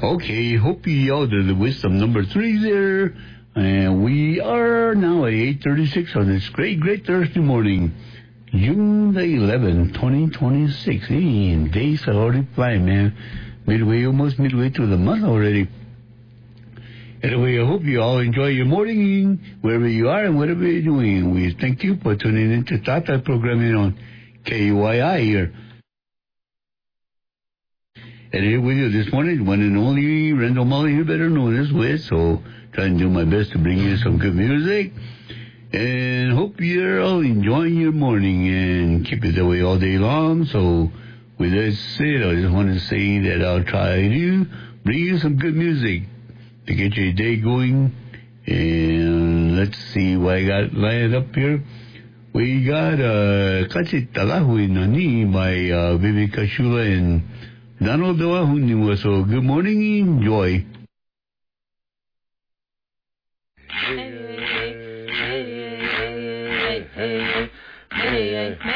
Okay, hope you out of the wisdom number 3 there. And we are now at 8:36 on this great Thursday morning, June the 11th, 2026. Hey, and days are already flying, man. Almost midway through the month already. Anyway, I hope you all enjoy your morning, wherever you are and whatever you're doing. We thank you for tuning into Tata programming on KUYI here. And here with you this morning, one and only Randall Mully, you better know this way, so trying to do my best to bring you some good music. And hope you're all enjoying your morning and keep it that way all day long. So with that said, I just want to say that I'll try to bring you some good music to get your day going. And let's see what I got lined up here. We got Kasi Talahui Nani by Viveka Shula and Donald Dawahuniwa. So good morning, enjoy. Hey.